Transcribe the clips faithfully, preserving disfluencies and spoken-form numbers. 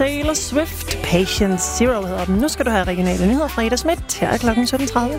Taylor Swift, Patience Zero hedder den. Nu skal du have regionale nyheder fredagsmidt her klokken sytten tredive.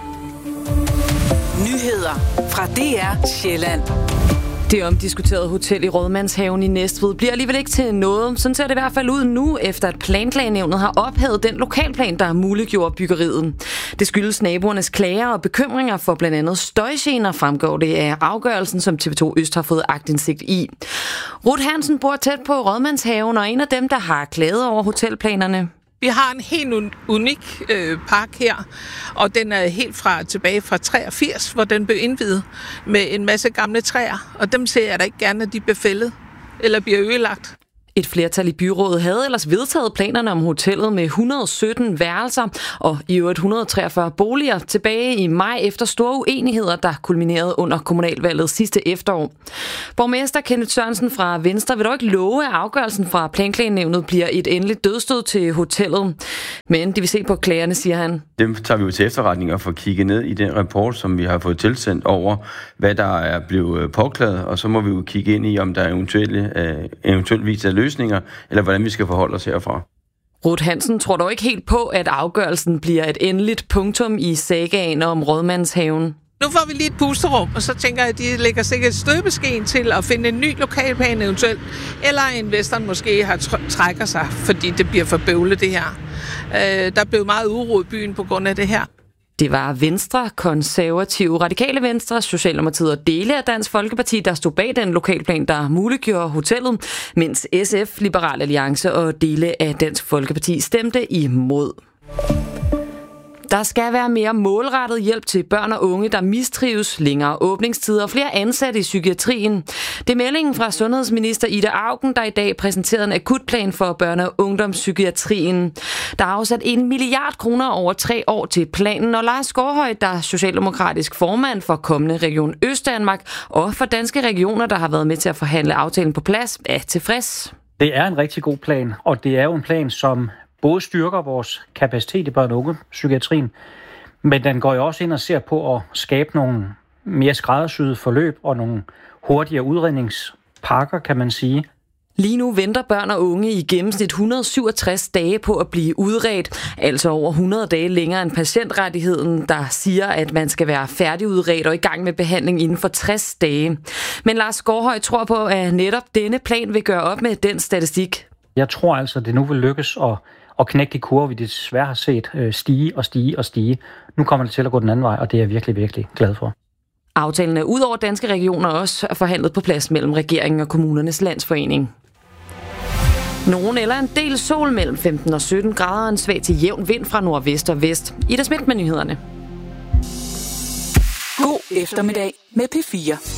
Nyheder fra D R Sjælland. Det omdiskuterede hotel i Rådmandshaven i Næstved bliver alligevel ikke til noget. Sådan ser det i hvert fald ud nu, efter at Planklagenævnet har ophævet den lokalplan, der muliggjorde byggeriet. Det skyldes naboernes klager og bekymringer for blandt andet støjgener, fremgår det af afgørelsen, som T V to Øst har fået aktindsigt i. Ruth Hansen bor tæt på Rådmandshaven og er en af dem, der har klaget over hotelplanerne. Vi har en helt unik øh, park her, og den er helt fra tilbage fra treogfirs, hvor den blev indviet med en masse gamle træer, og dem ser jeg da ikke gerne, at de bliver fældet eller bliver ødelagt. Et flertal i byrådet havde ellers vedtaget planerne om hotellet med et hundrede og sytten værelser og i øvrigt et hundrede og treogfyrre boliger tilbage i maj efter store uenigheder, der kulminerede under kommunalvalget sidste efterår. Borgmester Kenneth Sørensen fra Venstre vil dog ikke love, at afgørelsen fra Planklagenævnet bliver et endeligt dødsstød til hotellet. Men de vil se på klagerne, siger han. Dem tager vi jo til efterretning og får kigget ned i den rapport, som vi har fået tilsendt over, hvad der er blevet påklaget, og så må vi jo kigge ind i, om der eventuelle, eventuelt er løsninger, eller hvordan vi skal forholde os herfra. Ruth Hansen tror dog ikke helt på, at afgørelsen bliver et endeligt punktum i sagaen om Rådmandshaven. Nu får vi lige et pusterum, og så tænker jeg, at de lægger sikkert et støbeskeen til at finde en ny lokalplan eventuelt, eller investoren måske har tr- trækker sig, fordi det bliver for bøvlet det her. Øh, der blev meget uro i byen på grund af det her. Det var Venstre, Konservative, Radikale Venstre, Socialdemokratiet og dele af Dansk Folkeparti, der stod bag den lokalplan, der muliggjorde hotellet, mens S F, Liberal Alliance og dele af Dansk Folkeparti stemte imod. Der skal være mere målrettet hjælp til børn og unge, der mistrives, længere åbningstider og flere ansatte i psykiatrien. Det er meldingen fra sundhedsminister Ida Auken, der i dag præsenterede en akutplan for børne- og ungdomspsykiatrien. Der er afsat en milliard kroner over tre år til planen, og Lars Skovhøj, der er socialdemokratisk formand for kommende Region Østdanmark og for Danske Regioner, der har været med til at forhandle aftalen på plads, er tilfreds. Det er en rigtig god plan, og det er jo en plan, som både styrker vores kapacitet i børne- og ungepsykiatrien, men den går jo også ind og ser på at skabe nogle mere skræddersyede forløb og nogle hurtigere udredningspakker, kan man sige. Lige nu venter børn og unge i gennemsnit et hundrede og syvogtres dage på at blive udredt, altså over hundrede dage længere end patientrettigheden, der siger, at man skal være færdigudredt og i gang med behandling inden for tres dage. Men Lars Skovhøj tror på, at netop denne plan vil gøre op med den statistik. Jeg tror altså, at det nu vil lykkes at, at knække de kurver, vi desværre har set stige og stige og stige. Nu kommer det til at gå den anden vej, og det er jeg virkelig, virkelig glad for. Aftalen er ud over Danske Regioner også forhandlet på plads mellem regeringen og Kommunernes Landsforening. Nogen eller en del sol mellem femten og sytten grader og en svag til jævn vind fra nordvest og vest. Ida Schmidt med nyhederne. God eftermiddag med P fire.